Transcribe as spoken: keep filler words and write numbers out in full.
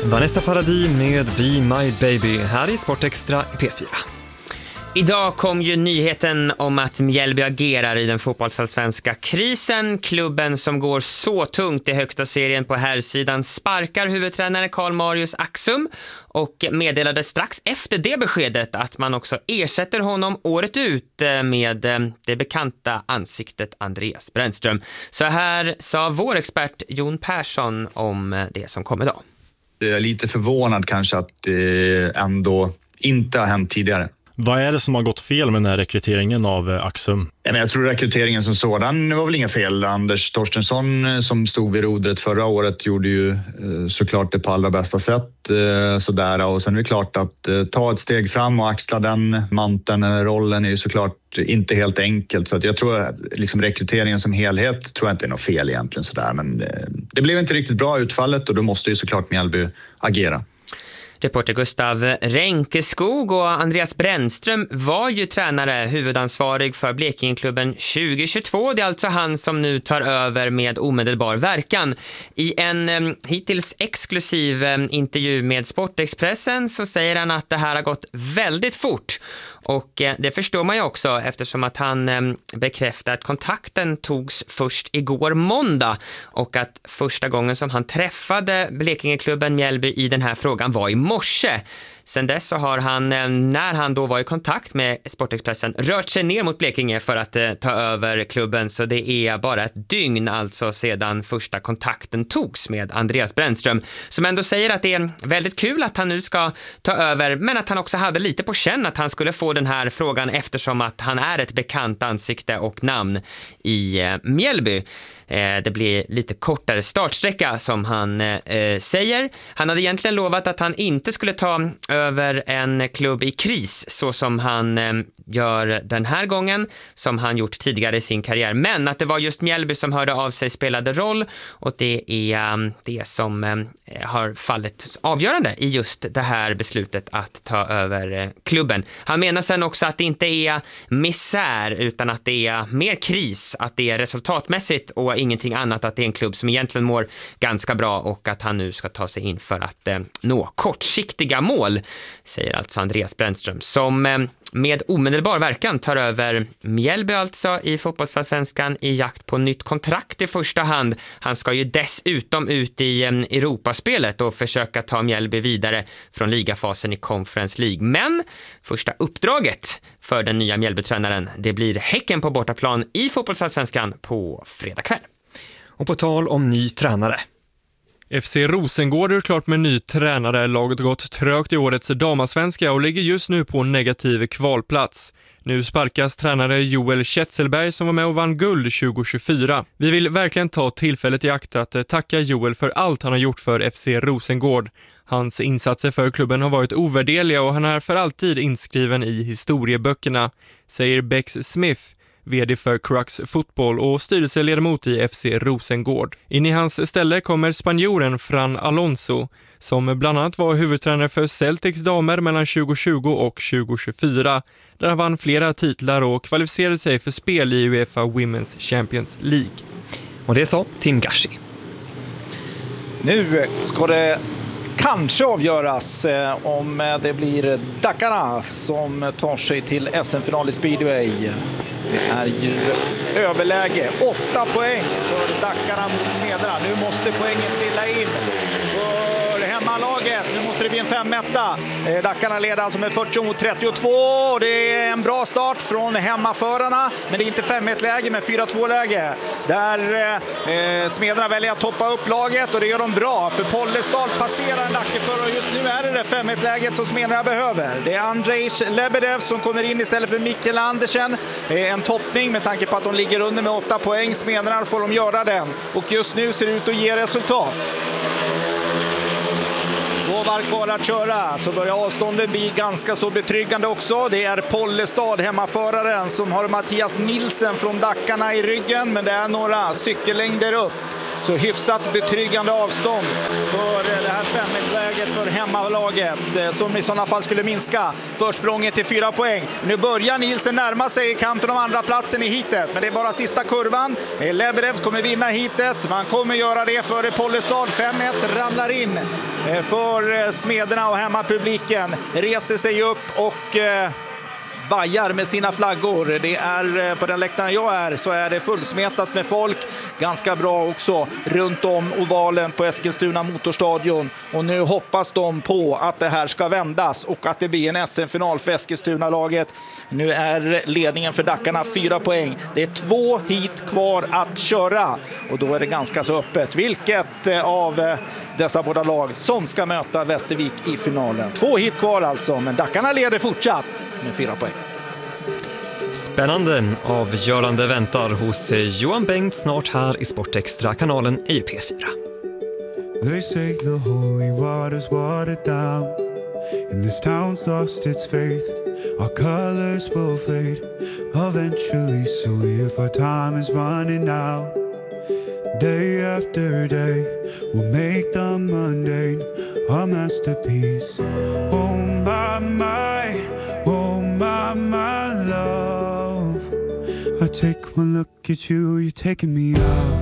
Vanessa Paradis med Be My Baby här i Sportextra i P fyra. Idag kom ju nyheten om att Mjällby agerar i den fotbollsallsvenska krisen. Klubben som går så tungt i högsta serien på herrsidan sparkar huvudtränare Karl Marius Axum och meddelade strax efter det beskedet att man också ersätter honom året ut med det bekanta ansiktet Andreas Brännström. Så här sa vår expert Jon Persson om det som kommer idag. Jag är lite förvånad kanske att det ändå inte har hänt tidigare. Vad är det som har gått fel med den här rekryteringen av Axum? Jag tror rekryteringen som sådan var väl inga fel. Anders Torstensson som stod vid rodret förra året gjorde ju såklart det på allra bästa sätt. Sådär. Och sen är det klart att ta ett steg fram och axla den manteln eller rollen är ju såklart inte helt enkelt. Så att jag tror att liksom rekryteringen som helhet tror jag inte är något fel egentligen. Sådär. Men det blev inte riktigt bra utfallet och då måste ju såklart Mjällby agera. Reporter Gustav Ränkeskog och Andreas Brännström var ju tränare, huvudansvarig för Blekingeklubben tjugo tjugotvå. Det är alltså han som nu tar över med omedelbar verkan. I en eh, hittills exklusiv eh, intervju med Sportexpressen så säger han att det här har gått väldigt fort. Och eh, det förstår man ju också eftersom att han eh, bekräftar att kontakten togs först igår måndag och att första gången som han träffade Blekingeklubben Mjällby i den här frågan var i morse. Sen dess så har han, när han då var i kontakt med Sportexpressen, rört sig ner mot Blekinge för att eh, ta över klubben. Så det är bara ett dygn alltså sedan första kontakten togs med Andreas Brännström. Som ändå säger att det är väldigt kul att han nu ska ta över, men att han också hade lite på känn att han skulle få den här frågan eftersom att han är ett bekant ansikte och namn i eh, Mjällby. Eh, det blir lite kortare startsträcka som han eh, säger. Han hade egentligen lovat att han inte skulle ta över en klubb i kris så som han eh, gör den här gången, som han gjort tidigare i sin karriär. Men att det var just Mjällby som hörde av sig spelade roll och det är um, det som um, har fallit avgörande i just det här beslutet att ta över uh, klubben. Han menar sen också att det inte är misär utan att det är mer kris, att det är resultatmässigt och ingenting annat, att det är en klubb som egentligen mår ganska bra och att han nu ska ta sig in för att uh, nå kortsiktiga mål, säger alltså Andreas Brännström som uh, med omedelbar verkan tar över Mjällby alltså i fotbollsallsvenskan i jakt på nytt kontrakt i första hand. Han ska ju dessutom ut i Europaspelet och försöka ta Mjällby vidare från ligafasen i Conference League. Men första uppdraget för den nya Mjällby-tränaren, det blir Häcken på bortaplan i fotbollsallsvenskan på fredag kväll. Och på tal om ny tränare. F C Rosengård är klart med ny tränare. Laget har gått trögt i årets damasvenska och ligger just nu på negativ kvalplats. Nu sparkas tränare Joel Kjetselberg som var med och vann guld tjugo tjugofyra. Vi vill verkligen ta tillfället i akt att tacka Joel för allt han har gjort för F C Rosengård. Hans insatser för klubben har varit ovärderliga och han är för alltid inskriven i historieböckerna, säger Bex Smith, vd för Crux Fotboll och styrelseledamot i F C Rosengård. In i hans ställe kommer spanjoren Fran Alonso, som bland annat var huvudtränare för Celtics damer mellan tjugo tjugo och tjugo tjugofyra, där han vann flera titlar och kvalificerade sig för spel i UEFA Women's Champions League. Och det sa Tim Gashi. Nu ska det kanske avgöras eh, om det blir Dakarna som tar sig till S M-final i speedway. Det är ju överläge. Åtta poäng för Dakarna mot Smedra. Nu måste poängen trilla in för hemmalaget. Nu måste det bli en femetta. Dakarna leder alltså med fyrtio mot trettiotvå. Det är en bra start från hemmaförarna. Men det är inte fem ett läge med fyra två läge. Där eh, Smedra väljer att toppa upp laget och det gör de bra. För Pollestad passerar en Dackeförare och just nu är det det fem ett läget som Smedra behöver. Det är Andrej Lebedev som kommer in istället för Mikkel Andersen. Eh, en toppning med tanke på att de ligger under med åtta poäng. Smedra får de göra den. Och just nu ser det ut att ge resultat. Två varv kvar att köra så börjar avstånden bli ganska så betryggande också. Det är Pollestad, hemmaföraren, som har Mattias Nilsen från Dakarna i ryggen. Men det är några cykellängder upp. Så hyfsat betryggande avstånd för det här fem ett-läget för hemmalaget som i sådana fall skulle minska försprånget till fyra poäng. Nu börjar Nielsen närma sig i kampen om andra platsen i hitet, men det är bara sista kurvan. Lebedev kommer vinna hitet. Man kommer göra det för Pollestad. fem ett ramlar in för Smederna och hemmapubliken reser sig upp och vajar med sina flaggor. Det är på den läktaren jag är så är det fullsmetat med folk. Ganska bra också runt om ovalen på Eskilstuna motorstadion. Och nu hoppas de på att det här ska vändas och att det blir en S M-final för Eskilstuna-laget. Nu är ledningen för Dackarna fyra poäng. Det är två hit kvar att köra och då är det ganska så öppet. Vilket av dessa båda lag som ska möta Västervik i finalen. Två hit kvar alltså, men Dackarna leder fortsatt med fyra poäng. Spännande avgörande väntar hos Johan Bengt snart här i Sportextra-kanalen i P fyra. They say the holy waters watered down and this town's lost its faith. Our colors will fade eventually, so if our time is running out, day after day we'll make the mundane a masterpiece. Oh my, my, oh my, my love, I take one look at you, you're taking me out.